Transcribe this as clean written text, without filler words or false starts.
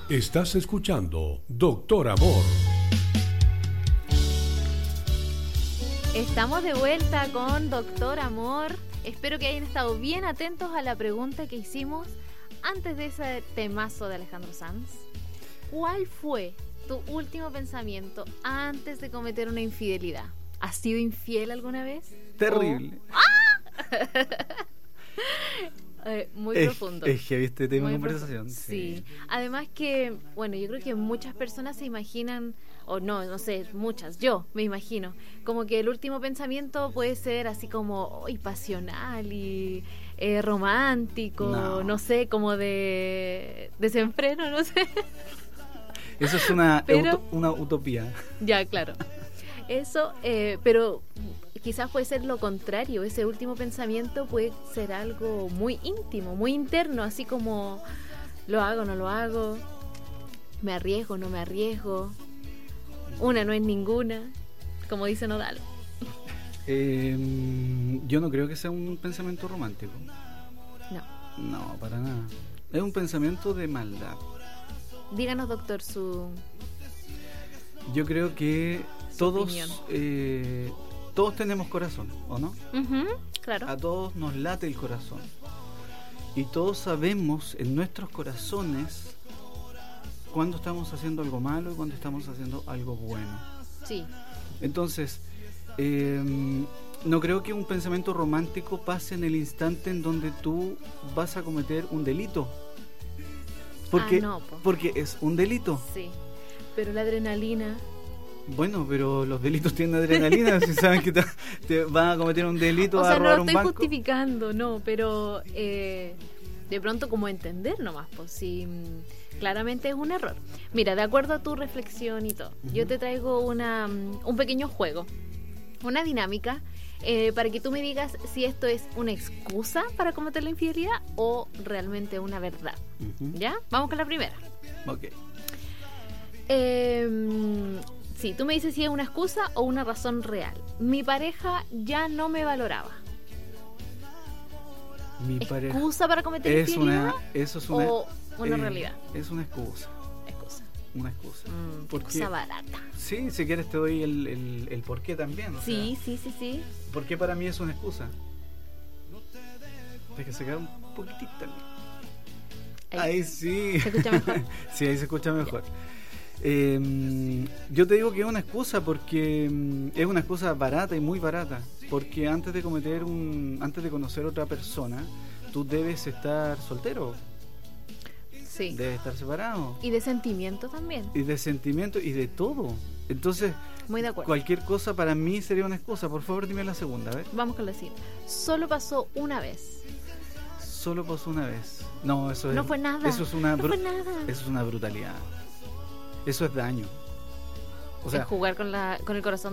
Estás escuchando Doctor Amor. Estamos de vuelta con Doctor Amor. Espero que hayan estado bien atentos a la pregunta que hicimos antes de ese temazo de Alejandro Sanz. ¿Cuál fue tu último pensamiento antes de cometer una infidelidad? ¿Has sido infiel alguna vez? Terrible. Muy profundo. Es que viste tema de Muy conversación. Sí. Además que, bueno, yo creo que muchas personas se imaginan, o no sé, muchas, yo me imagino, como que el último pensamiento puede ser así como pasional y romántico, no sé, como de desenfreno, no sé. Eso es una utopía. Ya, claro. Eso, pero quizás puede ser lo contrario. Ese último pensamiento puede ser algo muy íntimo, muy interno, así como lo hago, no lo hago, me arriesgo, no me arriesgo, una no es ninguna, como dice Nodal. Yo no creo que sea un pensamiento romántico. No, para nada. Es un pensamiento de maldad. Díganos, doctor, Yo creo que todos opinión. Todos tenemos corazón, ¿o no? Claro. A todos nos late el corazón. Y todos sabemos en nuestros corazones cuando estamos haciendo algo malo y cuando estamos haciendo algo bueno. Sí. Entonces, no creo que un pensamiento romántico pase en el instante en donde tú vas a cometer un delito. Porque es un delito. Sí, pero la adrenalina... Bueno, pero los delitos tienen adrenalina. Si saben que te van a cometer un delito, o sea, a robar no un estoy banco. Justificando, no, pero de pronto como entender nomás, pues si claramente es un error. Mira, de acuerdo a tu reflexión y todo, yo te traigo un pequeño juego, una dinámica, para que tú me digas si esto es una excusa para cometer la infidelidad o realmente una verdad. ¿Ya? Vamos con la primera. Ok. Sí, tú me dices si es una excusa o una razón real. Mi pareja ya no me valoraba. ¿Excusa para cometer infidelidad? Eso es una, ¿o una realidad? Es una excusa. Una excusa. Excusa barata. Sí, si quieres te doy el por qué también. Sí. ¿Por qué para mí es una excusa? Hay que sacar un poquitito. Ahí sí. ¿Se escucha mejor? Sí, ahí se escucha mejor. Yo te digo que es una excusa porque es una excusa barata y muy barata, porque antes de conocer a otra persona tú debes estar soltero, sí, debes estar separado y de sentimiento también, y de todo. Entonces, muy de acuerdo. Cualquier cosa para mí sería una excusa. Por favor, dime la segunda, a ver. Vamos con la siguiente. Solo pasó una vez. Solo pasó una vez. No, eso no fue nada. Eso es una no fue nada. Eso es una brutalidad. Eso es daño. O sea, es jugar con el corazón